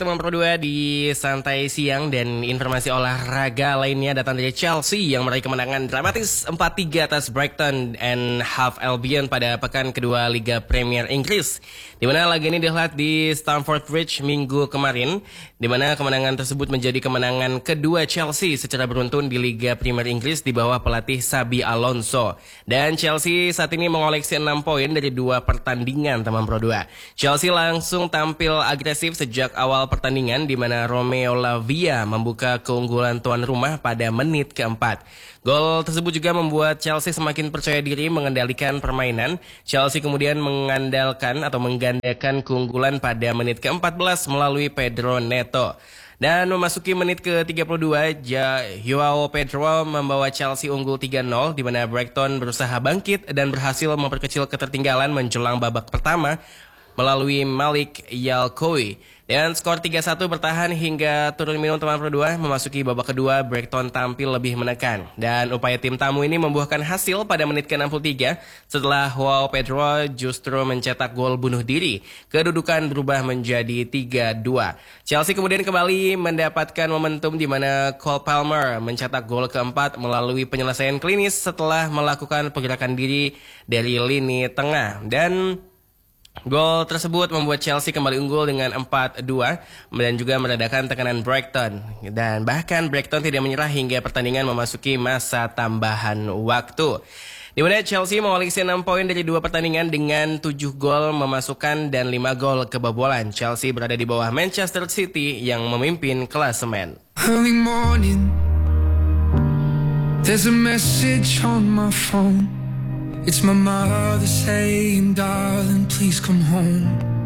teman Pro 2 di Santai Siang dan informasi olahraga lainnya datang dari Chelsea yang meraih kemenangan dramatis 4-3 atas Brighton and Hove Albion pada pekan kedua Liga Premier Inggris. Di mana laga ini dihelat di Stamford Bridge minggu kemarin, di mana kemenangan tersebut menjadi kemenangan kedua Chelsea secara beruntun di Liga Premier Inggris di bawah pelatih Xabi Alonso. Dan Chelsea saat ini mengoleksi 6 poin dari 2 pertandingan teman Pro 2. Chelsea langsung tampil agresif sejak awal pertandingan di mana Romeo Lavia membuka keunggulan tuan rumah pada menit keempat. Gol tersebut juga membuat Chelsea semakin percaya diri mengendalikan permainan. Chelsea kemudian menggandakan keunggulan pada menit ke-14 melalui Pedro Neto. Dan memasuki menit ke-32, Joao Pedro membawa Chelsea unggul 3-0 di mana Brighton berusaha bangkit dan berhasil memperkecil ketertinggalan menjelang babak pertama melalui Malik Yalkoui. Dan skor 3-1 bertahan hingga turun minum teman Pro 2. Memasuki babak kedua, Brighton tampil lebih menekan. Dan upaya tim tamu ini membuahkan hasil pada menit ke-63 setelah Joao Pedro justru mencetak gol bunuh diri. Kedudukan berubah menjadi 3-2. Chelsea kemudian kembali mendapatkan momentum di mana Cole Palmer mencetak gol keempat melalui penyelesaian klinis setelah melakukan pergerakan diri dari lini tengah. Dan gol tersebut membuat Chelsea kembali unggul dengan 4-2 dan juga meredakan tekanan Brighton. Dan bahkan Brighton tidak menyerah hingga pertandingan memasuki masa tambahan waktu. Di mana Chelsea mengoleksi 6 poin dari 2 pertandingan dengan 7 gol memasukkan dan 5 gol kebobolan. Chelsea berada di bawah Manchester City yang memimpin klasemen. Early morning, there's a message on my phone. It's my mother saying, darling, please come home.